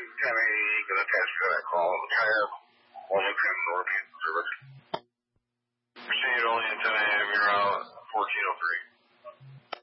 建议给他改车来，好，看一下，我们看多少平，是不是？